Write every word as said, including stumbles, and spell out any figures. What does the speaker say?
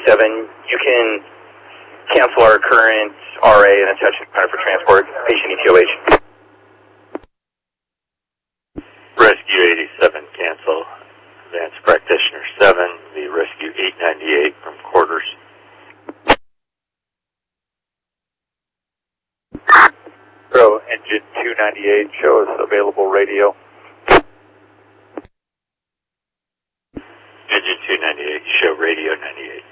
eighty-seven, you can cancel our current R A and attach it for transport, patient E T O H. Rescue eighty-seven, cancel. Advanced Practitioner seven, the Rescue eight ninety-eight from quarters. Pro, engine two ninety-eight, show us available radio. Engine two ninety-eight, show radio ninety-eight.